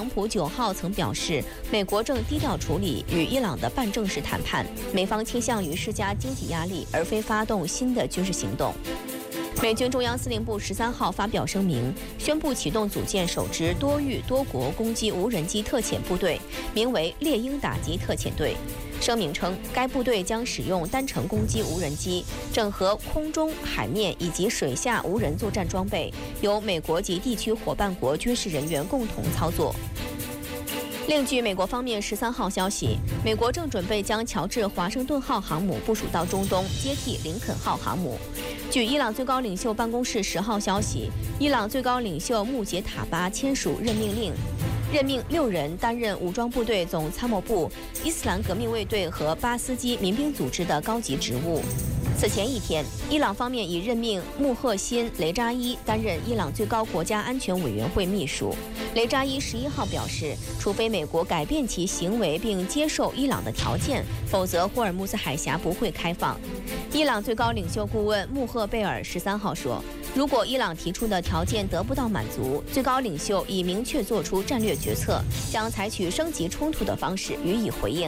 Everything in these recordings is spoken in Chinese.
朗普9号曾表示，美国正低调处理与伊朗的半正式谈判，美方倾向于施加经济压力，而非发动新的军事行动。美军中央司令部13号发表声明，宣布启动组建首支多域多国攻击无人机特遣部队，名为猎鹰打击特遣队。声明称，该部队将使用单程攻击无人机，整合空中、海面以及水下无人作战装备，由美国及地区伙伴国军事人员共同操作。另据美国方面13号消息，美国正准备将乔治华盛顿号航母部署到中东，接替林肯号航母。据伊朗最高领袖办公室10号消息，伊朗最高领袖穆杰塔巴签署任命令，任命6人担任武装部队总参谋部、伊斯兰革命卫队和巴斯基民兵组织的高级职务。此前一天，伊朗方面已任命穆赫辛·雷扎伊担任伊朗最高国家安全委员会秘书。雷扎伊11号表示，除非美国改变其行为并接受伊朗的条件，否则霍尔木兹海峡不会开放。伊朗最高领袖顾问穆赫贝尔13号说，如果伊朗提出的条件得不到满足，最高领袖已明确做出战略决策，将采取升级冲突的方式予以回应。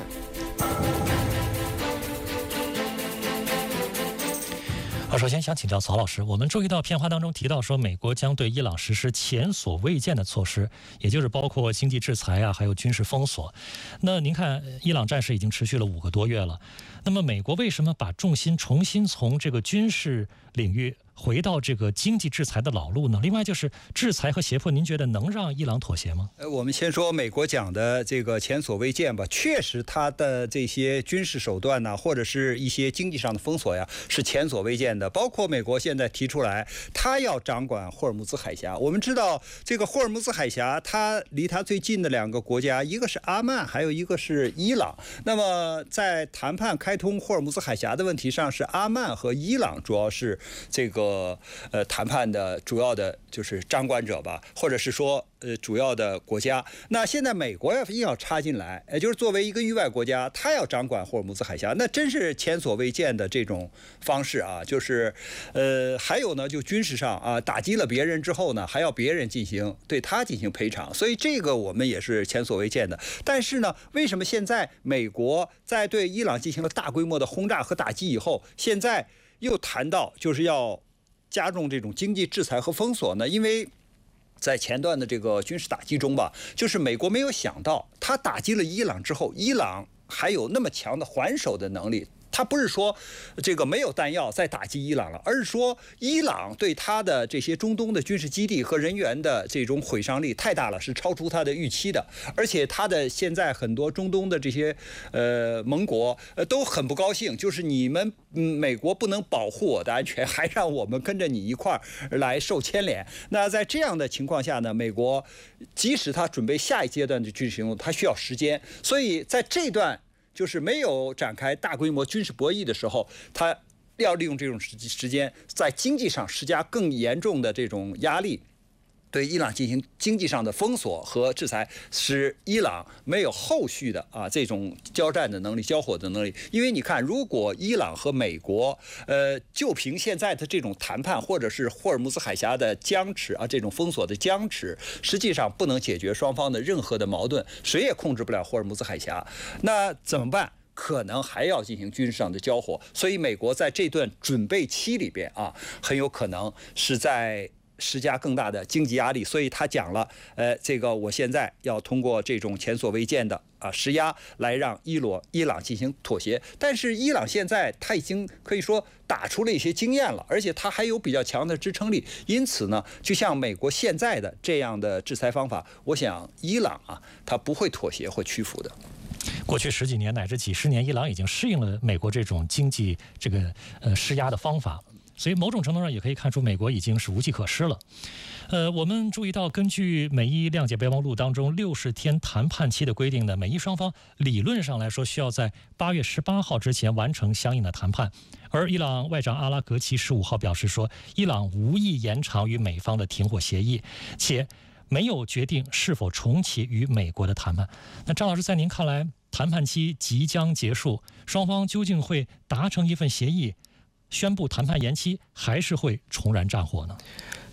首先想请教曹老师，我们注意到片花当中提到说，美国将对伊朗实施前所未见的措施，也就是包括经济制裁啊，还有军事封锁。那您看，伊朗战事已经持续了5个多月了，那么美国为什么把重心重新从这个军事领域回到这个经济制裁的老路呢？另外就是制裁和胁迫，您觉得能让伊朗妥协吗？ 我们先说美国讲的这个前所未见吧，确实它的这些军事手段呢，或者是一些经济上的封锁呀，是前所未见的。包括美国现在提出来，它要掌管霍尔木兹海峡。我们知道这个霍尔木兹海峡，它离它最近的2个国家，一个是阿曼，还有一个是伊朗。那么在谈判开通霍尔木兹海峡的问题上，是阿曼和伊朗主要是这个谈判的主要的就是掌管者吧，或者是说主要的国家。那现在美国硬要插进来，也就是作为一个域外国家，他要掌管霍尔木兹海峡，那真是前所未见的这种方式啊！就是还有呢，就军事上啊，打击了别人之后呢，还要别人对他进行赔偿，所以这个我们也是前所未见的。但是呢，为什么现在美国在对伊朗进行了大规模的轰炸和打击以后，现在又谈到就是要加重这种经济制裁和封锁呢？因为在前段的这个军事打击中吧，就是美国没有想到，他打击了伊朗之后，伊朗还有那么强的还手的能力。他不是说这个没有弹药再打击伊朗了，而是说伊朗对他的这些中东的军事基地和人员的这种毁伤力太大了，是超出他的预期的。而且他的现在很多中东的这些盟国都很不高兴，就是你们美国不能保护我的安全，还让我们跟着你一块儿来受牵连。那在这样的情况下呢，美国即使他准备下一阶段的军事行动，他需要时间，所以在这段就是没有展开大规模军事博弈的时候，他要利用这种时间，在经济上施加更严重的这种压力，对伊朗进行经济上的封锁和制裁，使伊朗没有后续的这种交战的能力、交火的能力。因为你看，如果伊朗和美国就凭现在的这种谈判，或者是霍尔木兹海峡的僵持这种封锁的僵持，实际上不能解决双方的任何的矛盾，谁也控制不了霍尔木兹海峡。那怎么办？可能还要进行军事上的交火。所以美国在这段准备期里边很有可能是在施加更大的经济压力，所以他讲了，这个我现在要通过这种前所未见的施压来让伊朗进行妥协。但是伊朗现在他已经可以说打出了一些经验了，而且他还有比较强的支撑力，因此呢，就像美国现在的这样的制裁方法，我想伊朗他不会妥协或屈服的。 过去10几年乃至几十年，伊朗已经适应了美国这种经济施压的方法。所以某种程度上也可以看出，美国已经是无计可施了。我们注意到，根据美伊谅解备忘录当中60天谈判期的规定呢，美伊双方理论上来说需要在8月18号之前完成相应的谈判。而伊朗外长阿拉格齐15号表示说，伊朗无意延长与美方的停火协议，且没有决定是否重启与美国的谈判。那张老师，在您看来，谈判期即将结束，双方究竟会达成一份协议，宣布谈判延期，还是会重燃战火呢？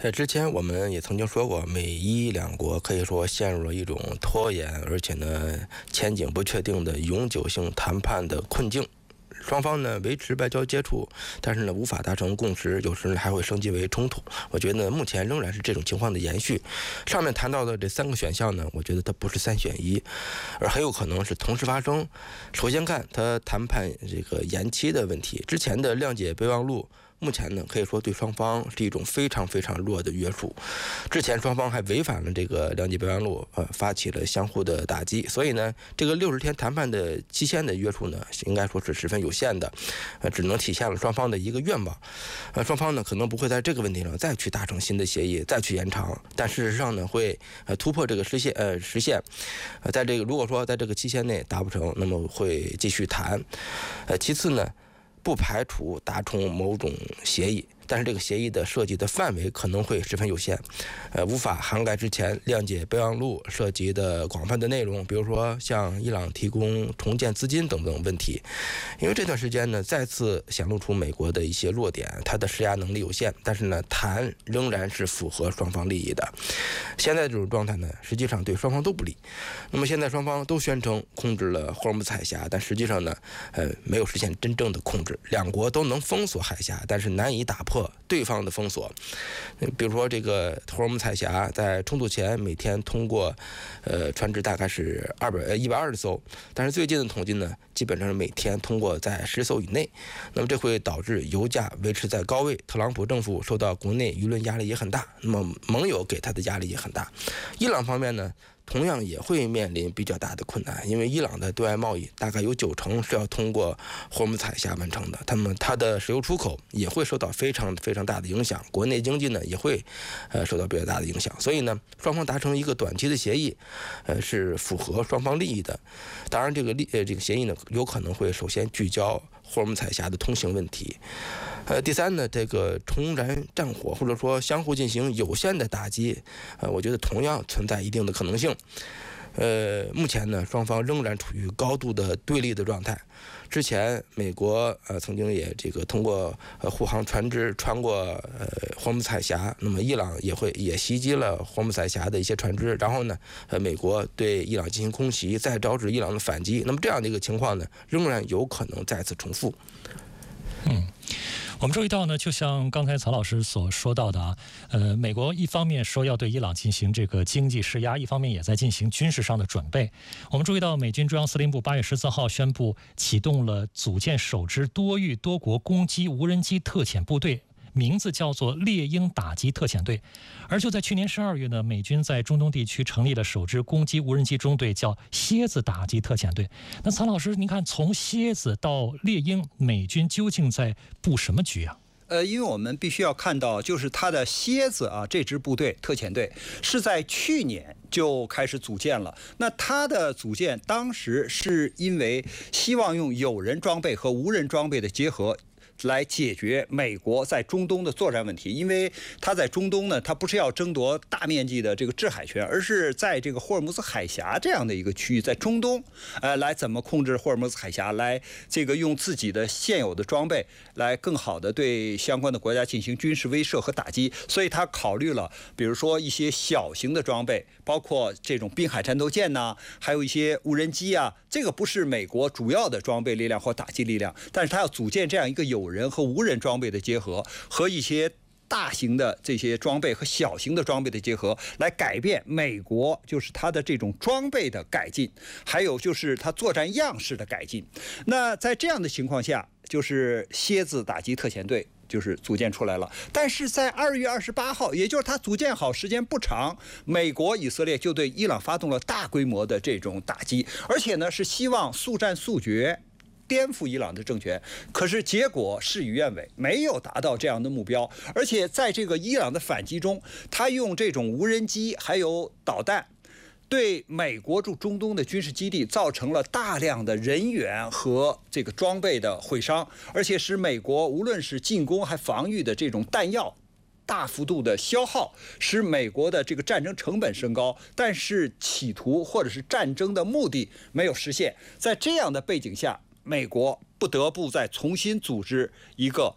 之前我们也曾经说过，美伊两国可以说陷入了一种拖延，而且呢前景不确定的永久性谈判的困境。双方呢维持外交接触，但是呢无法达成共识，有时呢还会升级为冲突。我觉得目前仍然是这种情况的延续。上面谈到的这3个选项呢，我觉得它不是3选1，而很有可能是同时发生。首先看它谈判这个延期的问题，之前的谅解备忘录。目前呢，可以说对双方是一种非常非常弱的约束。之前双方还违反了这个谅解备忘录，发起了相互的打击。所以呢，这个60天谈判的期限的约束呢，应该说是十分有限的，只能体现了双方的一个愿望。双方呢可能不会在这个问题上再去达成新的协议，再去延长，但事实上呢会突破这个实现。在这个如果说在这个期限内达不成，那么会继续谈。其次呢。不排除达成某种协议，但是这个协议的涉及的范围可能会十分有限，无法涵盖之前谅解备忘录涉及的广泛的内容，比如说向伊朗提供重建资金等等问题。因为这段时间呢，再次显露出美国的一些弱点，它的施压能力有限，但是呢，谈仍然是符合双方利益的。现在这种状态呢，实际上对双方都不利。那么现在双方都宣称控制了霍尔木兹海峡，但实际上呢，没有实现真正的控制。两国都能封锁海峡，但是难以打破对方的封锁。比如说这个霍尔木兹海峡在冲突前每天通过船只大概是120艘，但是最近的统计呢，基本上是每天通过在10艘以内。那么这会导致油价维持在高位，特朗普政府受到国内舆论压力也很大，那么盟友给他的压力也很大。伊朗方面呢，同样也会面临比较大的困难，因为伊朗的对外贸易大概有90%是要通过霍尔木兹海峡完成的，它的石油出口也会受到非常非常大的影响，国内经济呢也会受到比较大的影响。所以呢，双方达成一个短期的协议，是符合双方利益的。当然，这个协议呢，有可能会首先聚焦霍尔木兹海峡的通行问题。第三呢，这个重燃战火或者说相互进行有限的打击，我觉得同样存在一定的可能性。目前呢，双方仍然处于高度的对立的状态。之前美国曾经也这个通过护航船只穿过霍尔木兹海峡，那么伊朗也袭击了霍尔木兹海峡的一些船只，然后呢，美国对伊朗进行空袭，再招致伊朗的反击。那么这样的一个情况呢，仍然有可能再次重复。 我们注意到呢，就像刚才曹老师所说到的啊，美国一方面说要对伊朗进行这个经济施压，一方面也在进行军事上的准备。我们注意到，美军中央司令部8月14号宣布启动了组建首支多域多国攻击无人机特遣部队。名字叫做猎鹰打击特遣队。而就在去年12月呢，美军在中东地区成立了首支攻击无人机中队，叫蝎子打击特遣队。那曹老师，您看从蝎子到猎鹰，美军究竟在布什么局啊？ 因为我们必须要看到，就是它的蝎子啊，这支部队特遣队是在去年就开始组建了。那它的组建当时是因为希望用有人装备和无人装备的结合，来解决美国在中东的作战问题。因为它在中东呢，它不是要争夺大面积的这个制海权，而是在这个霍尔木兹海峡这样的一个区域，在中东，来怎么控制霍尔木兹海峡，来这个用自己的现有的装备来更好的对相关的国家进行军事威慑和打击。所以他考虑了，比如说一些小型的装备，包括这种滨海战斗舰呐，还有一些无人机啊，这个不是美国主要的装备力量或打击力量，但是他要组建这样一个有人和无人装备的结合，和一些大型的这些装备和小型的装备的结合，来改变美国就是它的这种装备的改进，还有就是它作战样式的改进。那在这样的情况下，就是蝎子打击特遣队就是组建出来了。但是在2月28号，也就是它组建好时间不长，美国、以色列就对伊朗发动了大规模的这种打击，而且呢是希望速战速决，颠覆伊朗的政权。可是结果事与愿违，没有达到这样的目标。而且在这个伊朗的反击中，他用这种无人机还有导弹，对美国驻中东的军事基地造成了大量的人员和这个装备的毁伤，而且使美国无论是进攻还防御的这种弹药大幅度的消耗，使美国的这个战争成本升高，但是企图或者是战争的目的没有实现。在这样的背景下，美国不得不再重新组织一个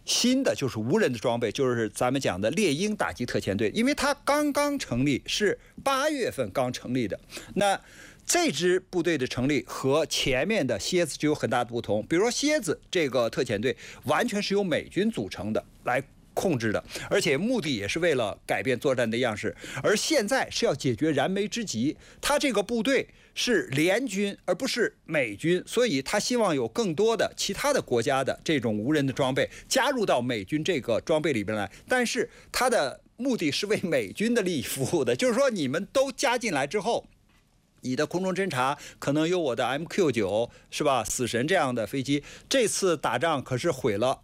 新的就是无人的装备，就是咱们讲的猎鹰打击特遣队，因为它刚刚成立，是8月份刚成立的。那这支部队的成立和前面的蝎子就有很大的不同。比如说蝎子这个特遣队完全是由美军组成的来控制的，而且目的也是为了改变作战的样式。而现在是要解决燃眉之急，他这个部队是联军而不是美军，所以他希望有更多的其他的国家的这种无人的装备加入到美军这个装备里边来，但是他的目的是为美军的利益服务的，就是说你们都加进来之后，你的空中侦察可能有我的 MQ9是吧，死神这样的飞机，这次打仗可是毁了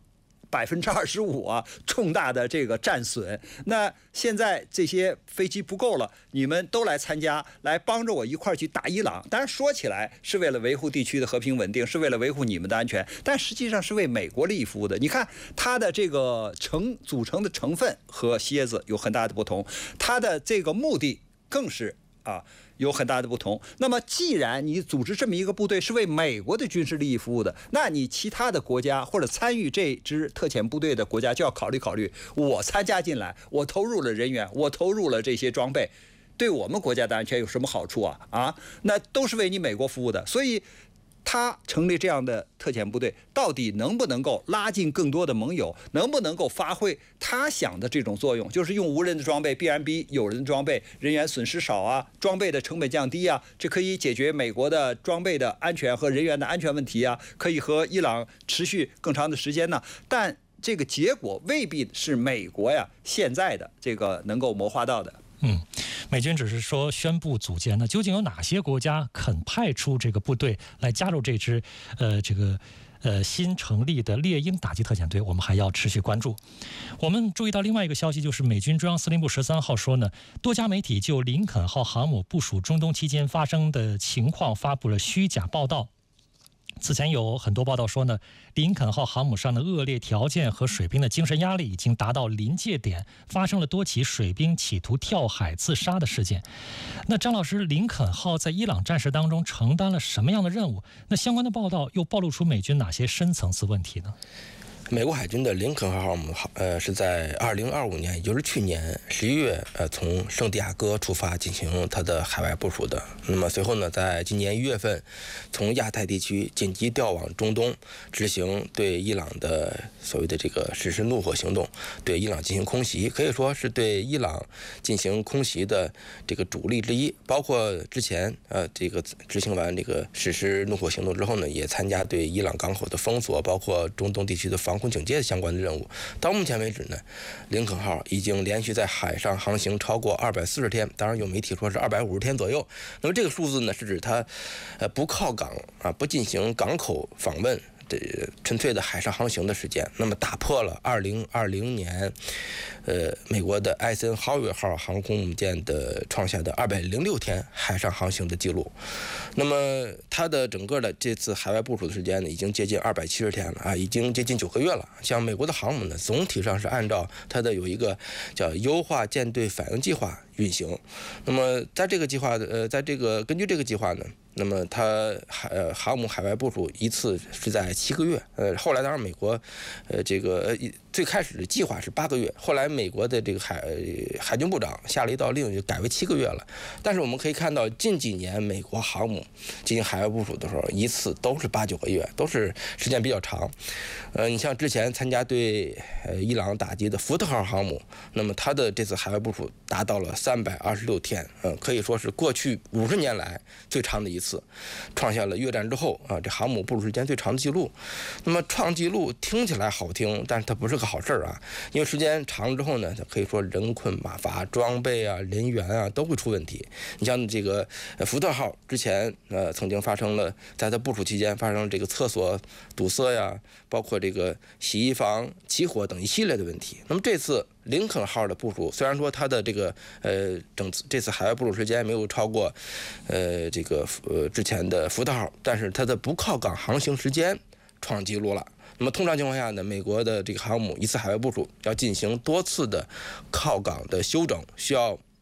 25%啊，重大的这个战损。那现在这些飞机不够了，你们都来参加，来帮着我一块儿去打伊朗。当然说起来是为了维护地区的和平稳定，是为了维护你们的安全，但实际上是为美国利益服务的。你看它的这个组成的成分和蝎子有很大的不同，它的这个目的更是有很大的不同。那么既然你组织这么一个部队是为美国的军事利益服务的，那你其他的国家或者参与这支特遣部队的国家就要考虑，我参加进来，我投入了人员，我投入了这些装备，对我们国家的安全有什么好处啊？那都是为你美国服务的。所以他成立这样的特遣部队，到底能不能够拉近更多的盟友，能不能够发挥他想的这种作用，就是用无人的装备必然比有人的装备人员损失少啊，装备的成本降低啊，这可以解决美国的装备的安全和人员的安全问题啊，可以和伊朗持续更长的时间呢。但这个结果未必是美国现在的这个能够谋划到的。 美军只是说宣布组建，那究竟有哪些国家肯派出这个部队来加入这支新成立的猎鹰打击特遣队，我们还要持续关注。我们注意到另外一个消息，就是美军中央司令部13号说呢，多家媒体就林肯号航母部署中东期间发生的情况发布了虚假报道。此前有很多报道说呢，林肯号航母上的恶劣条件和水兵的精神压力已经达到临界点，发生了多起水兵企图跳海自杀的事件。那张老师，林肯号在伊朗战事当中承担了什么样的任务？那相关的报道又暴露出美军哪些深层次问题呢？ 美国海军的林肯号航母是在2025年，也就是去年11月，从圣地亚哥出发进行它的海外部署的。那么随后呢，在今年1月份，从亚太地区紧急调往中东，执行对伊朗的所谓的这个实施怒火行动，对伊朗进行空袭，可以说是对伊朗进行空袭的这个主力之一。包括之前这个执行完这个实施怒火行动之后呢，也参加对伊朗港口的封锁，包括中东地区的防空警戒相关的任务。到目前为止呢，林肯号已经连续在海上航行超过240天，当然有媒体说是250天左右。那么这个数字呢，是指它不靠港不进行港口访问，纯粹的海上航行的时间，那么打破了2020年，美国的艾森豪威尔号航空母舰的创下的206天海上航行的记录。那么它的整个的这次海外部署的时间呢，已经接近270天了已经接近9个月了。像美国的航母呢，总体上是按照它的有一个叫优化舰队反应计划运行。那么在这个计划根据这个计划呢，那么它航母海外部署一次是在7个月，后来当然美国最开始的计划是8个月，后来美国的这个海军部长下了一道令，就改为7个月了。但是我们可以看到近几年美国航母进行海外部署的时候，一次都是8、9个月，都是时间比较长。你像之前参加对伊朗打击的福特号航母，那么它的这次海外部署达到了326天，可以说是过去50年来最长的一次，创下了越战之后这航母部署时间最长的记录。那么创纪录听起来好听，但是它不是个好事儿因为时间长了之后呢，它可以说人困马乏，装备人员都会出问题。你像这个福特号之前曾经发生了，在它部署期间发生了这个厕所堵塞包括这个洗衣房起火等一系列的问题。那么这次林肯号的部署，虽然说它的这个这次海外部署时间没有超过之前的福特号，但是它的不靠港航行时间创纪录了。那么通常情况下呢，美国的这个航母一次海外部署要进行多次的靠港的休整，需要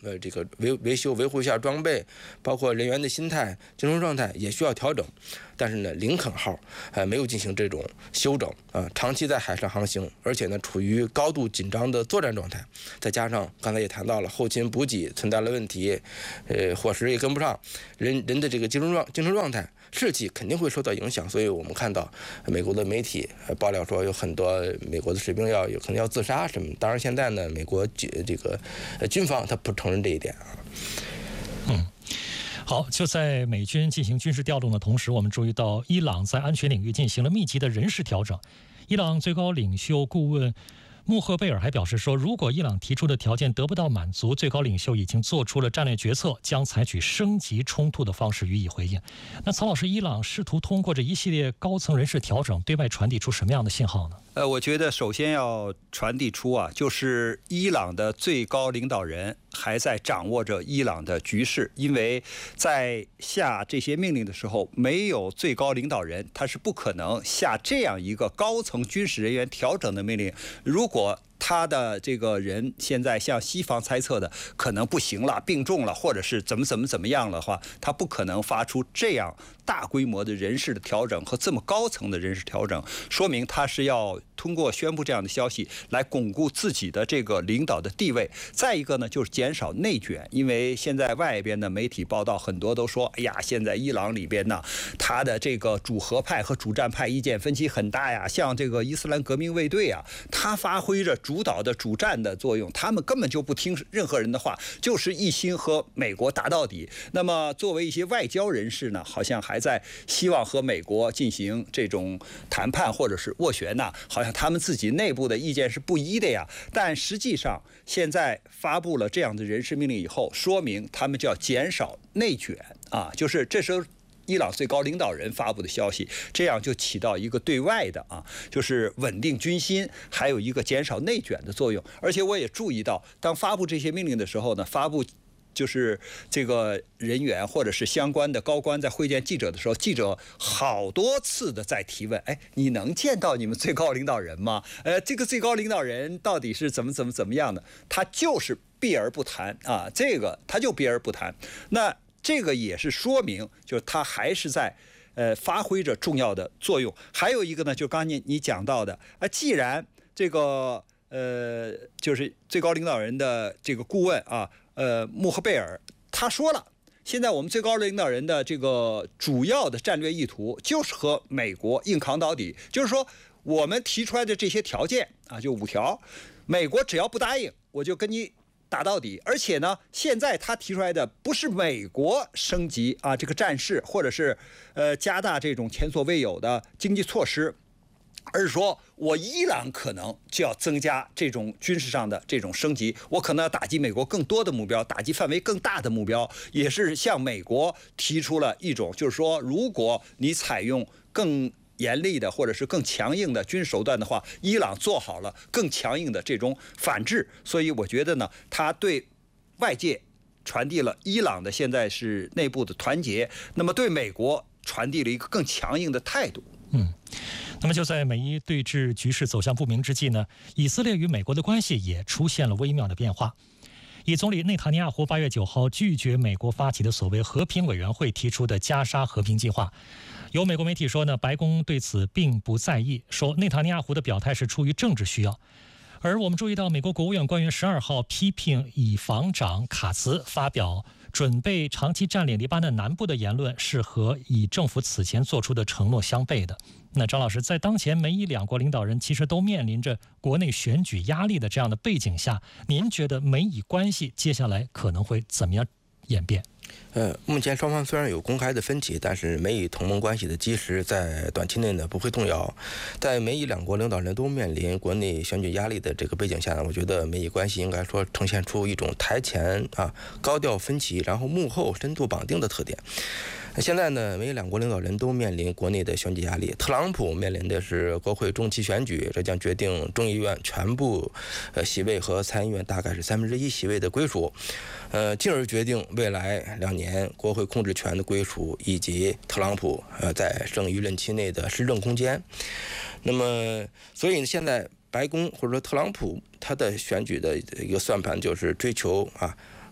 这个维修维护一下装备，包括人员的心态、精神状态也需要调整。但是呢，林肯号没有进行这种休整长期在海上航行，而且呢处于高度紧张的作战状态，再加上刚才也谈到了后勤补给存在了问题，伙食也跟不上，人的这个精神状态、士气肯定会受到影响。所以我们看到美国的媒体爆料说有很多美国的士兵有可能要自杀什么。当然现在呢，美国这个军方他不承认这一点好，就在美军进行军事调动的同时，我们注意到伊朗在安全领域进行了密集的人事调整。伊朗最高领袖顾问穆赫贝尔还表示说，如果伊朗提出的条件得不到满足，最高领袖已经做出了战略决策，将采取升级冲突的方式予以回应。那曹老师，伊朗试图通过这一系列高层人事调整，对外传递出什么样的信号呢？ 我觉得首先要传递出就是伊朗的最高领导人还在掌握着伊朗的局势，因为在下这些命令的时候，没有最高领导人，他是不可能下这样一个高层军事人员调整的命令。如果他的这个人现在像西方猜测的可能不行了、病重了，或者是怎么样的话，他不可能发出这样大规模的人事的调整和这么高层的人事调整，说明他是要通过宣布这样的消息来巩固自己的这个领导的地位。再一个呢，就是减少内卷，因为现在外边的媒体报道很多都说，哎呀，现在伊朗里边呢，他的这个主和派和主战派意见分歧很大呀，像这个伊斯兰革命卫队他发挥着主导的主战的作用，他们根本就不听任何人的话，就是一心和美国打到底。那么作为一些外交人士呢，好像还在希望和美国进行这种谈判或者是斡旋好像他们自己内部的意见是不一的呀。但实际上现在发布了这样的人事命令以后，说明他们就要减少内卷就是这时候伊朗最高领导人发布的消息，这样就起到一个对外的就是稳定军心，还有一个减少内卷的作用。而且我也注意到，当发布这些命令的时候呢，发布就是这个人员或者是相关的高官在会见记者的时候，记者好多次的在提问，你能见到你们最高领导人吗？这个最高领导人到底是怎么样的？他就是避而不谈这个他就避而不谈。那这个也是说明，就是他还是在发挥着重要的作用。还有一个呢，就刚才你讲到的，既然这个就是最高领导人的这个顾问穆赫贝尔他说了，现在我们最高领导人的这个主要的战略意图就是和美国硬扛到底，就是说我们提出来的这些条件就5条，美国只要不答应，我就跟你打到底。而且呢，现在他提出来的不是美国升级这个战事，或者是加大这种前所未有的经济措施，而是说我伊朗可能就要增加这种军事上的这种升级，我可能要打击美国更多的目标，打击范围更大的目标，也是向美国提出了一种，就是说如果你采用更严厉的或者是更强硬的军事手段的话，伊朗做好了更强硬的这种反制。所以我觉得呢，他对外界传递了伊朗的现在是内部的团结，那么对美国传递了一个更强硬的态度。 那么就在美伊对峙局势走向不明之际呢，以色列与美国的关系也出现了微妙的变化。以总理内塔尼亚胡8月9号拒绝美国发起的所谓和平委员会提出的加沙和平计划。有美国媒体说呢，白宫对此并不在意，说内塔尼亚胡的表态是出于政治需要。而我们注意到，美国国务院官员12号批评以防长卡茨发表准备长期占领黎巴嫩南部的言论是和以政府此前做出的承诺相悖的。那张老师，在当前美伊两国领导人其实都面临着国内选举压力的这样的背景下，您觉得美以关系接下来可能会怎么样演变？ 目前双方虽然有公开的分歧，但是美以同盟关系的基石在短期内呢不会动摇。在美以两国领导人都面临国内选举压力的这个背景下呢，我觉得美以关系应该说呈现出一种台前高调分歧，然后幕后深度绑定的特点。现在呢，美两国领导人都面临国内的选举压力。特朗普面临的是国会中期选举，这将决定众议院全部席位和参议院大概是1/3席位的归属，进而决定未来2年国会控制权的归属，以及特朗普在剩余任期内的施政空间。那么，所以现在白宫或者说特朗普他的选举的一个算盘就是追求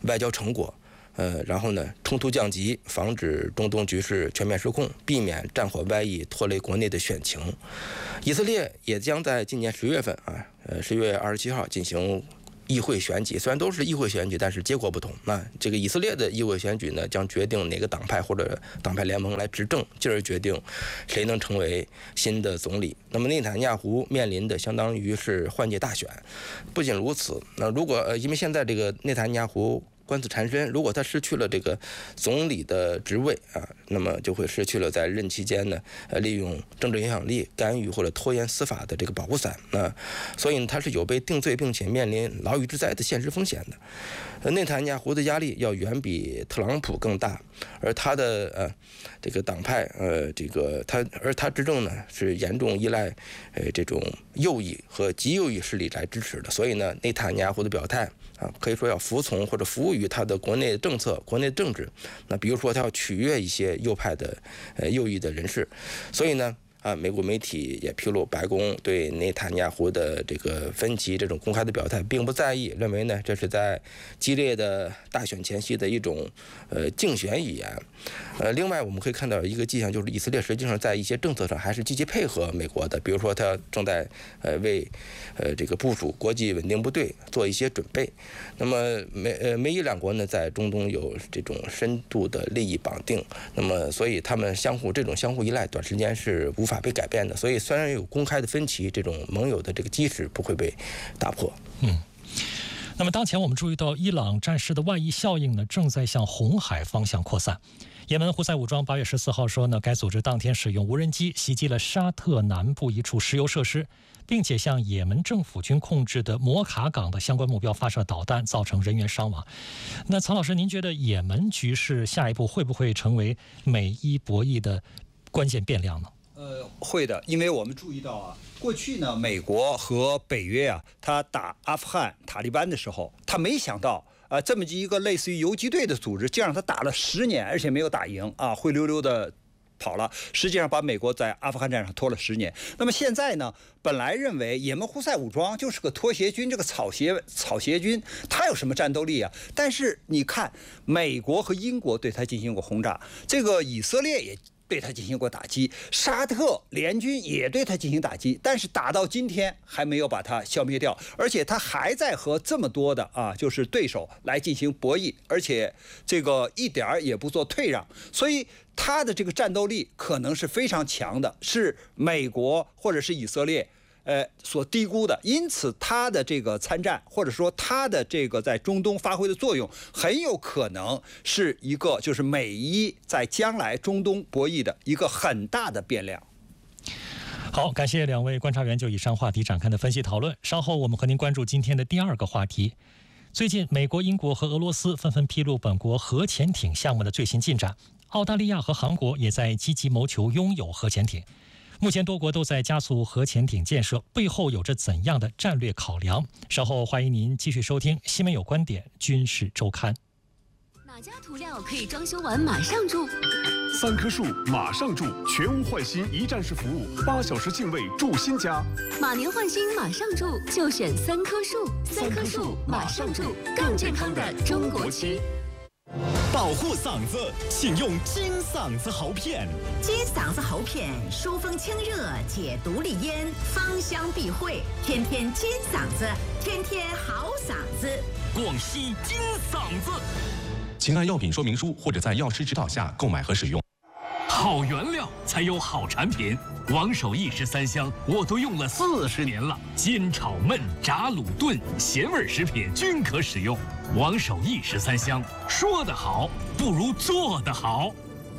外交成果。然后呢，冲突降级，防止中东局势全面失控，避免战火歪翼拖累国内的选情。以色列也将在今年10月份10月27号进行议会选举，虽然都是议会选举，但是结果不同。那这个以色列的议会选举呢，将决定哪个党派或者党派联盟来执政，进而决定谁能成为新的总理。那么内塔尼亚胡面临的相当于是换届大选。不仅如此，那如果因为现在这个内塔尼亚胡官司缠身，如果他失去了这个总理的职位那么就会失去了在任期间呢利用政治影响力干预或者拖延司法的这个保护伞。所以他是有被定罪并且面临牢狱之灾的现实风险的。内塔尼亚胡的压力要远比特朗普更大，而他的这个党派他执政呢是严重依赖这种右翼和极右翼势力来支持的。所以呢，内塔尼亚胡的表态可以说要服从或者服务于他的国内政策、国内政治。那比如说，他要取悦一些右派的右翼的人士。所以呢，美国媒体也披露，白宫对内塔尼亚胡的这个分歧这种公开的表态并不在意，认为呢这是在激烈的大选前夕的一种竞选语言。另外我们可以看到一个迹象，就是以色列实际上在一些政策上还是积极配合美国的，比如说他正在为这个部署国际稳定部队做一些准备。那么美以两国呢在中东有这种深度的利益绑定，那么所以他们相互依赖，短时间是无法被改变的。所以虽然有公开的分歧，这种盟友的这个基石不会被打破。 那么当前我们注意到伊朗战事的外溢效应呢，正在向红海方向扩散。也门胡塞武装8月14号说呢，该组织当天使用无人机袭击了沙特南部一处石油设施，并且向也门政府军控制的摩卡港的相关目标发射导弹，造成人员伤亡。那曹老师，您觉得也门局势下一步会不会成为美伊博弈的关键变量呢？ 会的，因为我们注意到过去呢，美国和北约他打阿富汗塔利班的时候，他没想到这么一个类似于游击队的组织，竟让他打了10年，而且没有打赢灰溜溜的跑了，实际上把美国在阿富汗战场拖了10年。那么现在呢，本来认为也门胡塞武装就是个拖鞋军，这个草鞋军，他有什么战斗力啊？但是你看，美国和英国对他进行过轰炸，这个以色列也对他进行过打击，沙特联军也对他进行打击，但是打到今天还没有把他消灭掉，而且他还在和这么多的就是对手来进行博弈，而且这个一点儿也不做退让，所以他的这个战斗力可能是非常强的，是美国或者是以色列所低估的。因此他的这个参战，或者说他的这个在中东发挥的作用，很有可能是一个就是美伊在将来中东博弈的一个很大的变量。 好，感谢两位观察员就以上话题展开的分析讨论。稍后我们和您关注今天的第2个话题。最近美国、英国和俄罗斯纷纷披露本国核潜艇项目的最新进展，澳大利亚和韩国也在积极谋求拥有核潜艇。目前多国都在加速核潜艇建设，背后有着怎样的战略考量？稍后欢迎您继续收听《新闻有观点·军事周刊》。 哪家涂料可以装修完马上住 ？3棵树马上住，全屋换新一站式服务，8小时净位住新家。 马年换新马上住，就选3棵树。3棵树马上住，更健康的中国区。 保护嗓子，请用金嗓子喉片。 金嗓子喉片疏风清热，解毒利咽，芳香避秽，天天金嗓子，天天好嗓子。 广西金嗓子， 请按药品说明书或者在药师指导下购买和使用。 好原料才有好产品，王守义13香我都用了40年了，煎炒焖炸卤炖咸味食品均可使用。王守义13香，说得好不如做得好。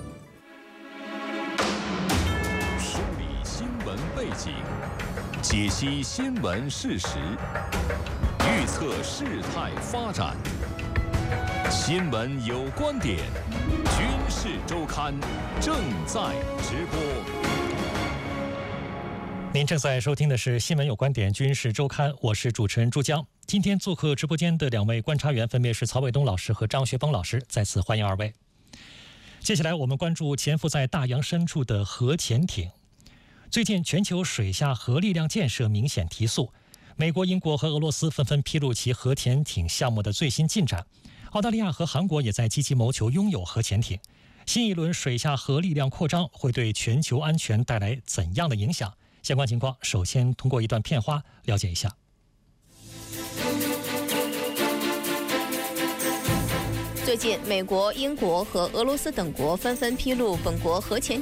梳理新闻背景，解析新闻事实，预测事态发展。新闻有观点，军事周刊正在直播。 您正在收听的是《新闻有观点·军事周刊》，我是主持人朱江。今天做客直播间的2位观察员分别是曹伟东老师和张学峰老师，再次欢迎2位。接下来我们关注潜伏在大洋深处的核潜艇。最近全球水下核力量建设明显提速，美国、英国和俄罗斯纷纷披露其核潜艇项目的最新进展。 澳大利亚和韩国也在积极谋求拥有核潜艇。新一轮水下核力量扩张会对全球安全带来怎样的影响？相关情况，首先通过一段片花了解一下。 最近，美国、英国和俄罗斯等国纷纷披露本国核潜艇